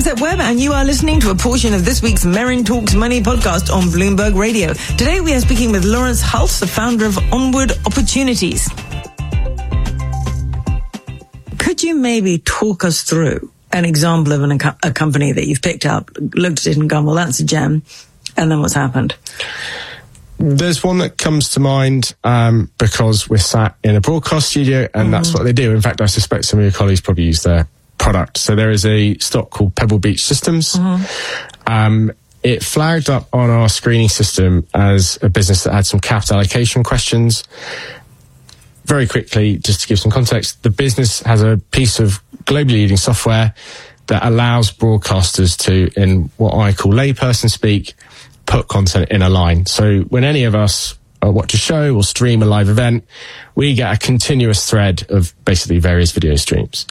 Seth Webb, and you are listening to a portion of this week's Merrin Talks Money podcast on Bloomberg Radio. Today we are speaking with Lawrence Hulse, the founder of Onward Opportunities. Could you maybe talk us through an example of a company that you've picked up, looked at it and gone, well, that's a gem, and then what's happened? There's one that comes to mind because we're sat in a broadcast studio, and that's what they do. In fact, I suspect some of your colleagues probably use their product. So there is a stock called Pebble Beach Systems. It flagged up on our screening system as a business that had some capital allocation questions. Very quickly, just to give some context, the business has a piece of globally leading software that allows broadcasters to, in what I call layperson speak, put content in a line. So when any of us watch a show or stream a live event, we get a continuous thread of basically various video streams.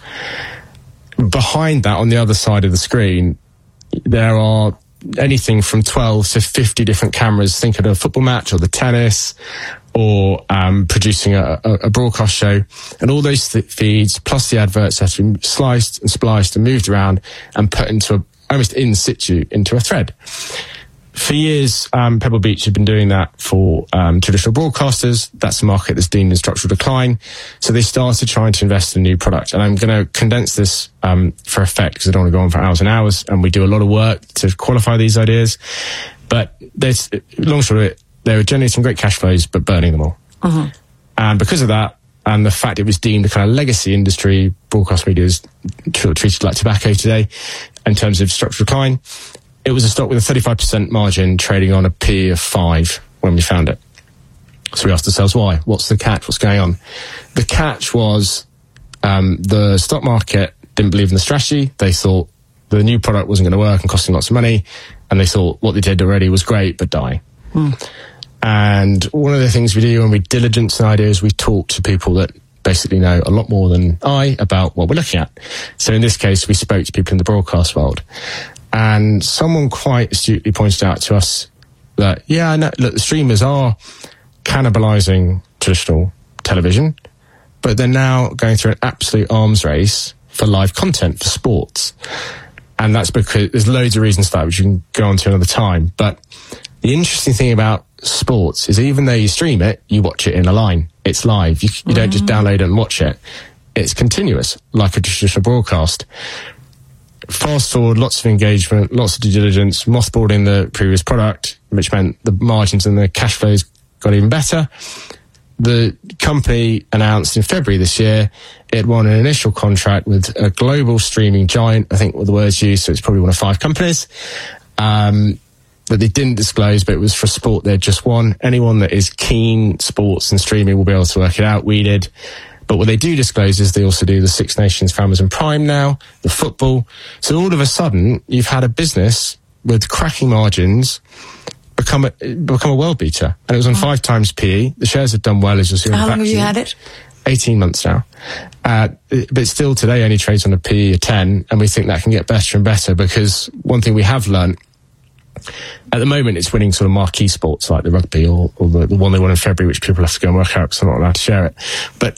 Behind that, on the other side of the screen, there are anything from 12 to 50 different cameras. Think of a football match or the tennis, or producing a broadcast show. And all those feeds, plus the adverts, have to be sliced and spliced and moved around and put into almost in situ into a thread. For years, Pebble Beach had been doing that for traditional broadcasters. That's a market that's deemed in structural decline. So they started trying to invest in a new product. And I'm going to condense this for effect because I don't want to go on for hours and hours. And we do a lot of work to qualify these ideas. But there's, long short of it, they were generating great cash flows, but burning them all. And because of that, and the fact it was deemed a kind of legacy industry, broadcast media is treated like tobacco today in terms of structural decline. It was a stock with a 35% margin trading on a P of 5 when we found it. So we asked ourselves why. What's the catch? What's going on? The catch was the stock market didn't believe in the strategy. They thought the new product wasn't going to work and costing lots of money. And they thought what they did already was great, but dying. And one of the things we do when we diligence an idea is we talk to people that basically know a lot more than I about what we're looking at. So in this case, we spoke to people in the broadcast world. And someone quite astutely pointed out to us that, yeah, no, look, the streamers are cannibalizing traditional television, but they're now going through an absolute arms race for live content, for sports. And that's because there's loads of reasons for that, which you can go on to another time. But the interesting thing about sports is even though you stream it, you watch it in a line. It's live. You don't just download it and watch it. It's continuous, like a traditional broadcast. Fast forward, lots of engagement, lots of due diligence, mothballing the previous product, which meant the margins and the cash flows got even better. The company announced in February this year it won an initial contract with a global streaming giant, I think were the words used, so it's probably one of 5 companies, that they didn't disclose, but it was for sport they'd just won. Anyone that is keen sports and streaming will be able to work it out. We did. But what they do disclose is they also do the Six Nations for Amazon Prime now, the football. So all of a sudden, you've had a business with cracking margins become a world beater. And it was on 5 times PE. The shares have done well, as you'll see. How long have you had it? 18 months now. But still today only trades on a PE of 10. And we think that can get better and better because one thing we have learned, at the moment, it's winning sort of marquee sports like the rugby or the one they won in February, which people have to go and work out because I'm not allowed to share it. But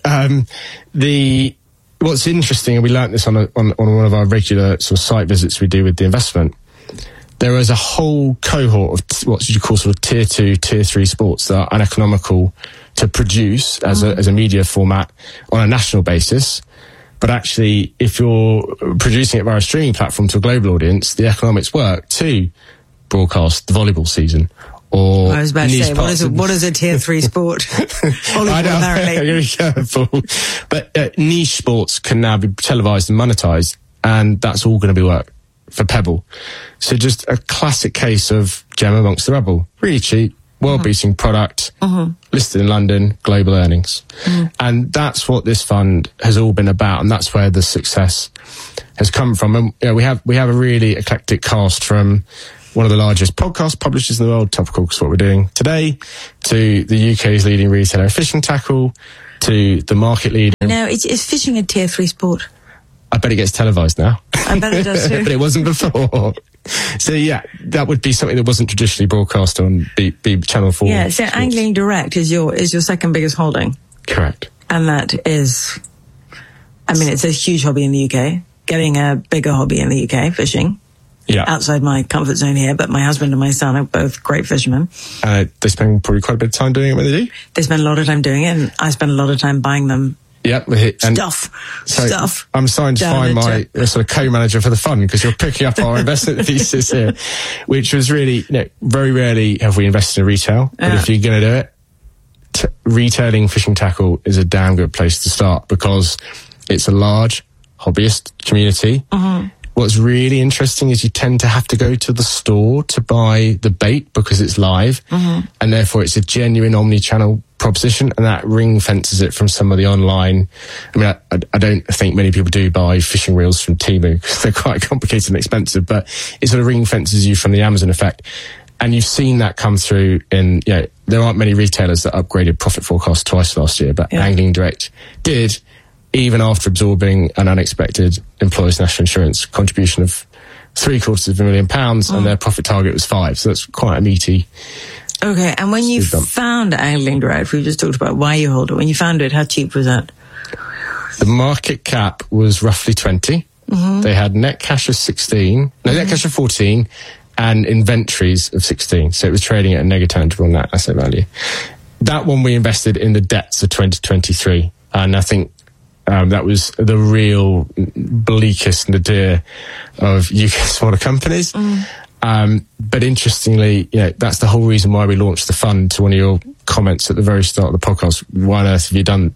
what's interesting, and we learnt this on one of our regular sort of site visits we do with the investment, there is a whole cohort of what you call sort of tier 2, tier 3 sports that are uneconomical to produce as a media format on a national basis. But actually, if you're producing it via a streaming platform to a global audience, the economics work to broadcast the volleyball season. Or I was about to say, what is a tier 3 sport? Volleyball, apparently. Be careful. But niche sports can now be televised and monetized, and that's all going to be work for Pebble. So just a classic case of gem amongst the rubble. Really cheap, world-beating product, listed in London, global earnings. And that's what this fund has all been about, and that's where the success has come from. And we have a really eclectic cast from one of the largest podcast publishers in the world, topical because what we're doing today, to the UK's leading retailer of fishing tackle, to the market leader. Now, is fishing a tier 3 sport? I bet it gets televised now. I bet it does too. But it wasn't before. So yeah, that would be something that wasn't traditionally broadcast on B Channel 4. Yeah, so Angling Direct is your second biggest holding. Correct. And that is, I mean, it's a huge hobby in the UK. Getting a bigger hobby in the UK, fishing. outside my comfort zone here, but my husband and my son are both great fishermen. They spend probably quite a bit of time doing it when they do. They spend a lot of time doing it, and I spend a lot of time buying them. Yep, Stuff. I'm starting to find my sort of co-manager for the fund, because you're picking up our investment thesis here, which was really, very rarely have we invested in retail. But if you're going to do it, retailing fishing tackle is a damn good place to start, because it's a large hobbyist community. Mm-hmm. What's really interesting is you tend to have to go to the store to buy the bait because it's live, and therefore it's a genuine omni-channel proposition, and that ring fences it from some of the online. I mean, I don't think many people do buy fishing reels from Temu because they're quite complicated and expensive, but it sort of ring fences you from the Amazon effect. And you've seen that come through in, there aren't many retailers that upgraded profit forecast twice last year, but Angling Direct did, even after absorbing an unexpected employers' national insurance contribution of £750,000, and their profit target was 5. So that's quite a meaty. Okay, and when you found Angling Direct, we just talked about why you hold it. When you found it, how cheap was that? The market cap was roughly 20. Mm-hmm. They had net cash of 16, net cash of 14, and inventories of 16. So it was trading at a negative tangible net asset value. That one we invested in the depths of 2023, and I think that was the real bleakest nadir of UK smaller companies. But interestingly, that's the whole reason why we launched the fund. To one of your comments at the very start of the podcast, why on earth have you done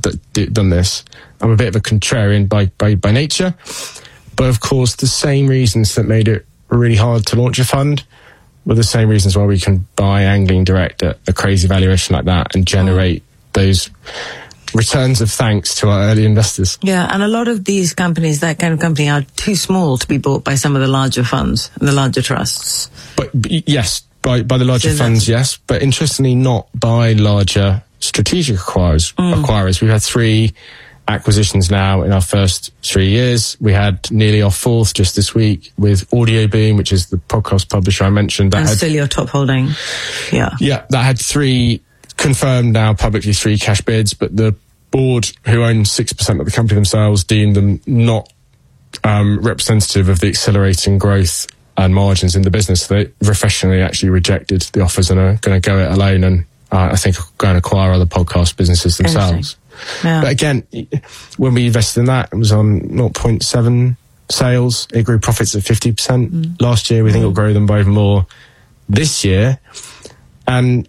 this? I'm a bit of a contrarian by nature, but of course the same reasons that made it really hard to launch a fund were the same reasons why we can buy Angling Direct at a crazy valuation like that and generate those returns of thanks to our early investors. Yeah, and a lot of these companies, that kind of company, are too small to be bought by some of the larger funds and the larger trusts. But yes, by the larger funds, yes, but interestingly not by larger strategic acquirers. We've had 3 acquisitions now in our first 3 years. We had nearly our 4th just this week with Audioboom, which is the podcast publisher I mentioned. And still your top holding. Yeah, that had 3 confirmed now publicly, 3 cash bids, but the board, who own 6% of the company themselves, deemed them not representative of the accelerating growth and margins in the business. They refreshingly actually rejected the offers and are going to go it alone, and I think go and acquire other podcast businesses themselves. Yeah. But again, when we invested in that, it was on 0.7 sales. It grew profits at 50% last year. We think it'll grow them by even more this year. And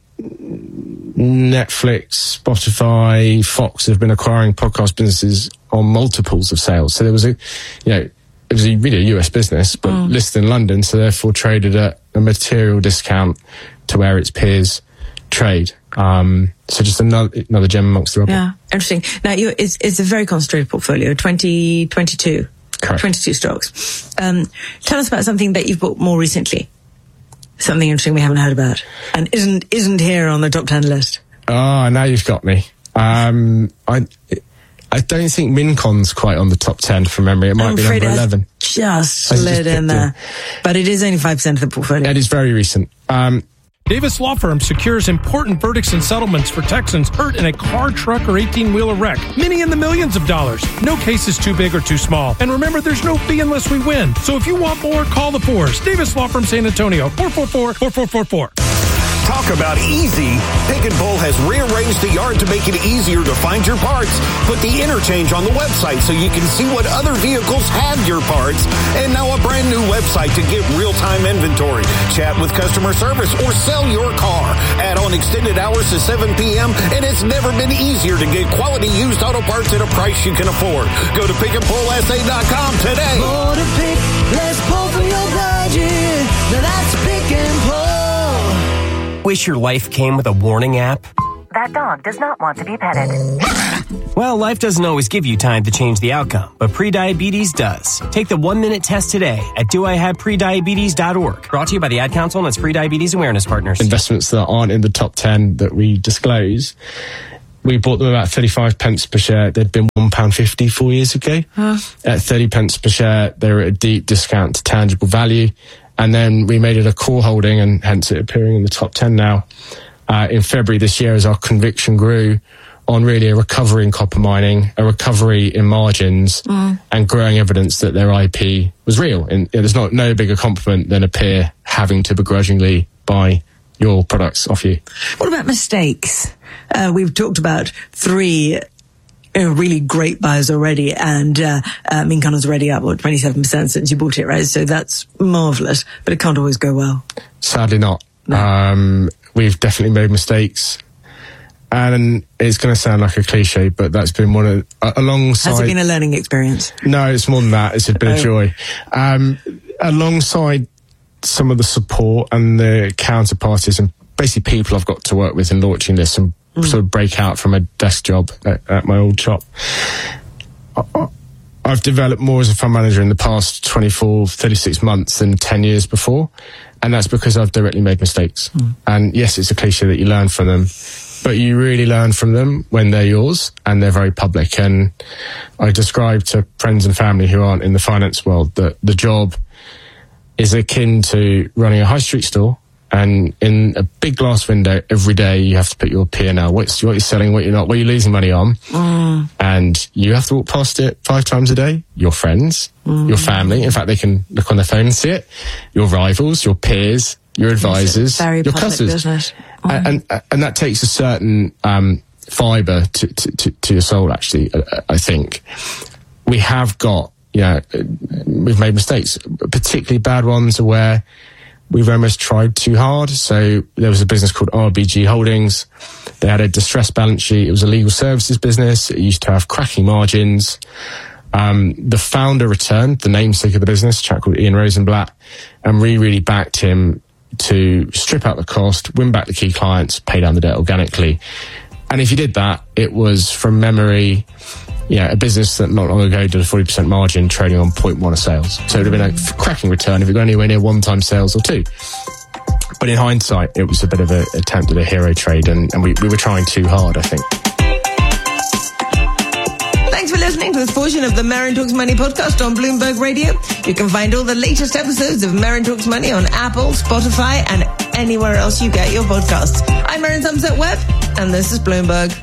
Netflix, Spotify, Fox have been acquiring podcast businesses on multiples of sales. So there was it was really a US business, but listed in London, so therefore traded at a material discount to where its peers trade. So just another gem amongst the rubble. Yeah, interesting. Now, it's a very concentrated portfolio, 22. Correct. 22 stocks. Tell us about something that you've bought more recently. Something interesting we haven't heard about, and isn't here on the top 10 list. Oh, now you've got me. I don't think Mincon's quite on the top 10 from memory. It might be number 11. Just slid in there. But it is only 5% of the portfolio. It is very recent. Davis Law Firm secures important verdicts and settlements for Texans hurt in a car, truck, or 18-wheeler wreck. Many in the millions of dollars. No case is too big or too small. And remember, there's no fee unless we win. So if you want more, call the Fours. Davis Law Firm San Antonio, 444-4444. Talk about easy. Pick and Pull has rearranged the yard to make it easier to find your parts. Put the interchange on the website so you can see what other vehicles have your parts. And now a brand new website to get real-time inventory. Chat with customer service or sell your car. Add on extended hours to 7 p.m. and it's never been easier to get quality used auto parts at a price you can afford. Go to pickandpullsa.com today. More to pick, less pull for your budget. Now that's Pick and Pull. Wish your life came with a warning app? That dog does not want to be petted. Well, life doesn't always give you time to change the outcome, but prediabetes does. Take the 1-minute test today at doihaveprediabetes.org. Brought to you by the Ad Council and its Prediabetes Awareness Partners. Investments that aren't in the top 10 that we disclose, we bought them about 35 pence per share. They'd been £1.50 4 years ago. At 30 pence per share, they were at a deep discount to tangible value. And then we made it a core holding, and hence it appearing in the top 10 now. In February this year, as our conviction grew on really a recovery in copper mining, a recovery in margins, and growing evidence that their IP was real. And there's no bigger compliment than a peer having to begrudgingly buy your products off you. What about mistakes? We've talked about 3 really great buys already, and Minkan's already up 27% since you bought it, right? So that's marvelous, but it can't always go well. Sadly not. No. We've definitely made mistakes, and it's going to sound like a cliche, but that's been one of alongside. Has it been a learning experience? No, it's more than that. It's a bit of joy. Alongside some of the support and the counterparties and basically people I've got to work with in launching this and sort of break out from a desk job at my old shop. I've developed more as a fund manager in the past 24, 36 months than 10 years before. And that's because I've directly made mistakes. And yes, it's a cliche that you learn from them, but you really learn from them when they're yours and they're very public. And I describe to friends and family who aren't in the finance world that the job is akin to running a high street store. And in a big glass window every day, you have to put your P&L, what you're selling, what you're not, what you're losing money on. And you have to walk past it 5 times a day. Your friends, your family. In fact, they can look on their phone and see it. Your rivals, your peers, your advisors, your customers. And that takes a certain fibre to your soul, actually, I think. We have got, we've made mistakes, particularly bad ones where we've almost tried too hard. So there was a business called RBG Holdings. They had a distressed balance sheet. It was a legal services business. It used to have cracking margins. The founder returned, the namesake of the business, a chap called Ian Rosenblatt, and we really backed him to strip out the cost, win back the key clients, pay down the debt organically. And if you did that, it was from memory, a business that not long ago did a 40% margin trading on 0.1 of sales. So it would have been a cracking return if it got anywhere near 1x sales or 2. But in hindsight, it was a bit of an attempt at a hero trade, and we were trying too hard, I think. Thanks for listening to this portion of the Marin Talks Money podcast on Bloomberg Radio. You can find all the latest episodes of Marin Talks Money on Apple, Spotify, and anywhere else you get your podcasts. I'm Marin Somerset-Webb, and this is Bloomberg.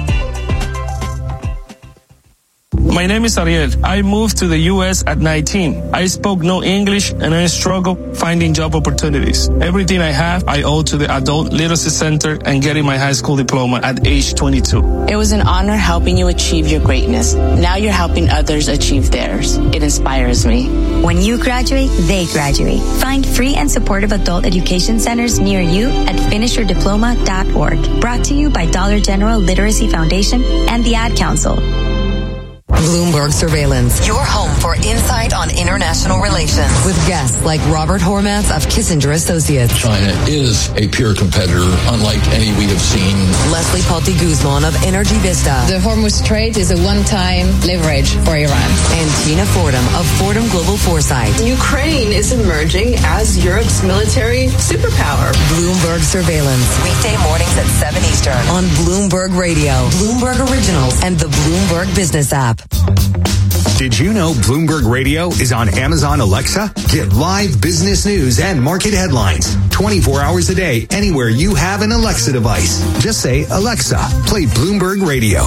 My name is Ariel. I moved to the U.S. at 19. I spoke no English and I struggled finding job opportunities. Everything I have, I owe to the Adult Literacy Center and getting my high school diploma at age 22. It was an honor helping you achieve your greatness. Now you're helping others achieve theirs. It inspires me. When you graduate, they graduate. Find free and supportive adult education centers near you at finishyourdiploma.org. Brought to you by Dollar General Literacy Foundation and the Ad Council. Bloomberg Surveillance, your home for insight on international relations. With guests like Robert Hormats of Kissinger Associates. China is a peer competitor, unlike any we have seen. Leslie Palti-Guzman of Energy Vista. The Hormuz Strait is a one-time leverage for Iran. And Tina Fordham of Fordham Global Foresight. Ukraine is emerging as Europe's military superpower. Bloomberg Surveillance. Weekday mornings at 7 Eastern. On Bloomberg Radio, Bloomberg Originals, and the Bloomberg Business app. Did you know Bloomberg Radio is on Amazon Alexa? Get live business news and market headlines 24 hours a day anywhere you have an Alexa device. Just say, Alexa, play Bloomberg Radio.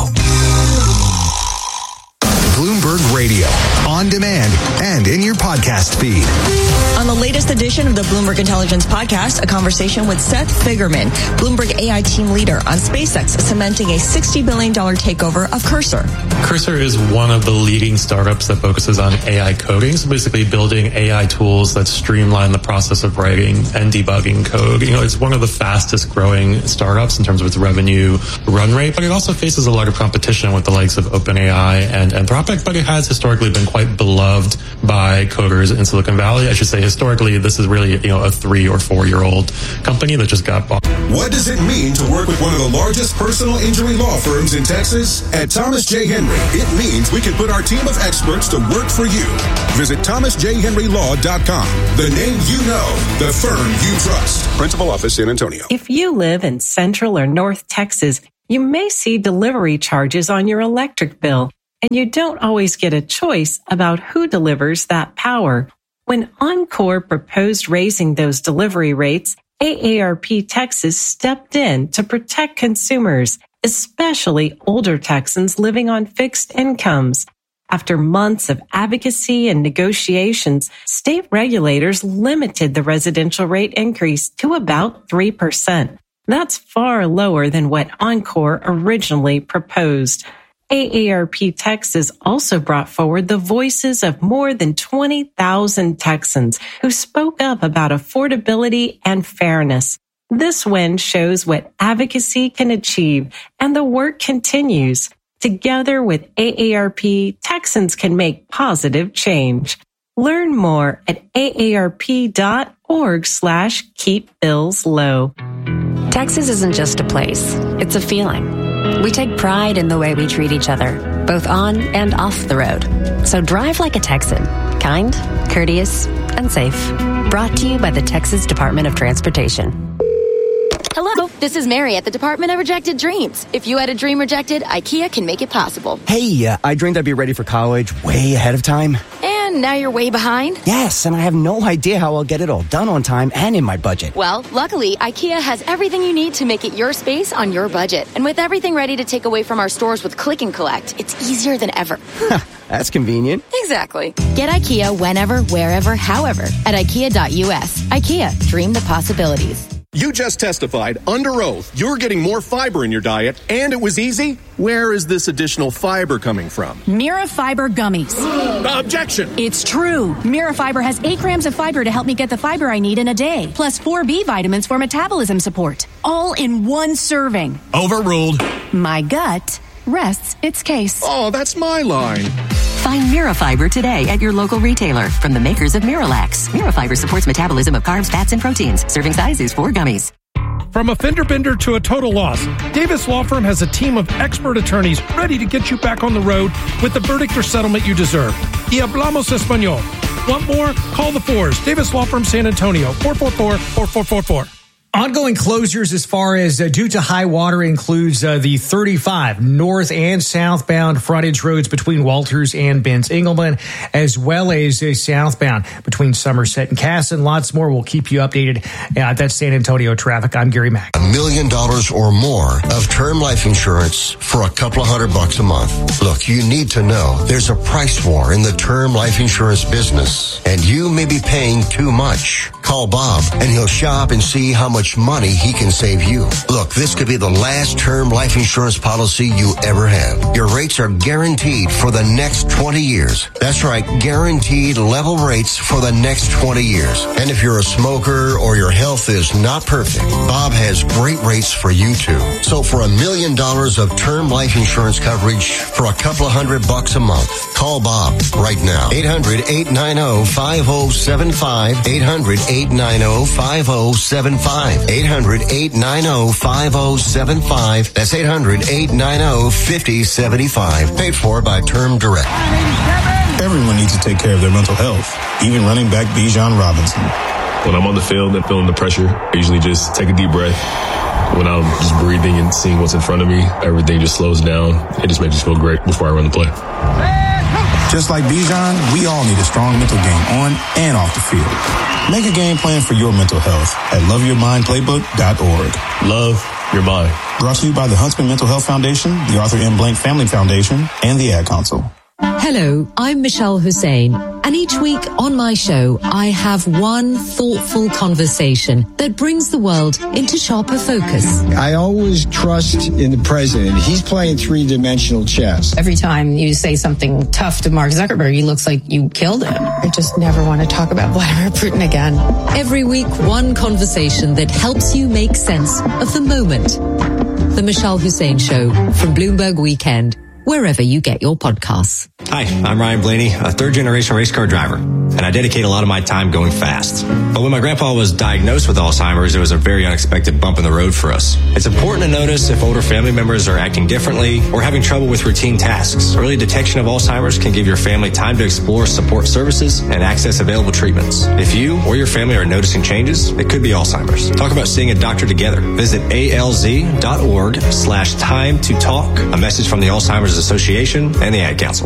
Bloomberg Radio, on demand and in your podcast feed. On the latest edition of the Bloomberg Intelligence Podcast, a conversation with Seth Figerman, Bloomberg AI team leader, on SpaceX cementing a $60 billion takeover of Cursor. Cursor is one of the leading startups that focuses on AI coding, so basically building AI tools that streamline the process of writing and debugging code. It's one of the fastest growing startups in terms of its revenue run rate, but it also faces a lot of competition with the likes of OpenAI and Anthropic, but it has historically been quite beloved by coders in Silicon Valley. I should say historically, this is really, a 3 or 4 year old company that just got bought. What does it mean to work with one of the largest personal injury law firms in Texas? At Thomas J. Henry, it means we can put our team of experts to work for you. Visit thomasjhenrylaw.com. The name you know, the firm you trust. Principal office, San Antonio. If you live in Central or North Texas, you may see delivery charges on your electric bill, and you don't always get a choice about who delivers that power. When Encore proposed raising those delivery rates, AARP Texas stepped in to protect consumers especially older Texans living on fixed incomes. After months of advocacy and negotiations, state regulators limited the residential rate increase to about 3%. That's far lower than what Encore originally proposed. AARP Texas also brought forward the voices of more than 20,000 Texans who spoke up about affordability and fairness. This win shows what advocacy can achieve, and the work continues. Together with AARP, Texans can make positive change. Learn more at aarp.org/keepbillslow. Texas isn't just a place, it's a feeling. We take pride in the way we treat each other, both on and off the road. So drive like a Texan, kind, courteous, and safe. Brought to you by the Texas Department of Transportation. Hello, this is Mary at the Department of Rejected Dreams. If you had a dream rejected, IKEA can make it possible. Hey, I dreamed I'd be ready for college way ahead of time. And now you're way behind? Yes, and I have no idea how I'll get it all done on time and in my budget. Well, luckily, IKEA has everything you need to make it your space on your budget. And with everything ready to take away from our stores with Click and Collect, it's easier than ever. That's convenient. Exactly. Get IKEA whenever, wherever, however at IKEA.us. IKEA, dream the possibilities. You just testified under oath you're getting more fiber in your diet, and it was easy? Where is this additional fiber coming from? Mira Fiber Gummies. Objection! It's true. Mira Fiber has 8 grams of fiber to help me get the fiber I need in a day, plus 4 B vitamins for metabolism support, all in one serving. Overruled. My gut rests its case. Oh, that's my line. Find Mirafiber today at your local retailer from the makers of Miralax. Mirafiber supports metabolism of carbs, fats, and proteins. Serving size is 4 gummies. From a fender bender to a total loss, Davis Law Firm has a team of expert attorneys ready to get you back on the road with the verdict or settlement you deserve. Y hablamos español. Want more? Call the Fours. Davis Law Firm, San Antonio, 444-4444. Ongoing closures as far as due to high water includes the 35 north and southbound frontage roads between Walters and Benz Engelman, as well as southbound between Somerset and Casson. Lots more. We'll keep you updated. That's San Antonio traffic. I'm Gary Mack. $1 million or more of term life insurance for a couple of $100 a month. Look, you need to know there's a price war in the term life insurance business, and you may be paying too much. Call Bob, and he'll shop and see how much money he can save you. Look, this could be the last term life insurance policy you ever have. Your rates are guaranteed for the next 20 years. That's right, guaranteed level rates for the next 20 years. And if you're a smoker or your health is not perfect, Bob has great rates for you too. So for $1 million of term life insurance coverage for a couple of $100 a month, call Bob right now. 800-890-5075. 800-890-5075. 800-890-5075. That's 800-890-5075. Paid for by Term Direct. Everyone needs to take care of their mental health, even running back Bijan Robinson. When I'm on the field and feeling the pressure, I usually just take a deep breath. When I'm just breathing and seeing what's in front of me, everything just slows down. It just makes me feel great before I run the play. Just like Bijan, we all need a strong mental game on and off the field. Make a game plan for your mental health at loveyourmindplaybook.org. Love your mind. Brought to you by the Huntsman Mental Health Foundation, the Arthur M. Blank Family Foundation, and the Ad Council. Hello, I'm Michelle Hussein, and each week on my show, I have one thoughtful conversation that brings the world into sharper focus. I always trust in the president. He's playing three-dimensional chess. Every time you say something tough to Mark Zuckerberg, he looks like you killed him. I just never want to talk about Vladimir Putin again. Every week, one conversation that helps you make sense of the moment. The Michelle Hussein Show from Bloomberg Weekend, wherever you get your podcasts. Hi, I'm Ryan Blaney, a third-generation race car driver, and I dedicate a lot of my time going fast. But when my grandpa was diagnosed with Alzheimer's, it was a very unexpected bump in the road for us. It's important to notice if older family members are acting differently or having trouble with routine tasks. Early detection of Alzheimer's can give your family time to explore support services and access available treatments. If you or your family are noticing changes, it could be Alzheimer's. Talk about seeing a doctor together. Visit alz.org/time to talk. A message from the Alzheimer's Association and the Ad Council.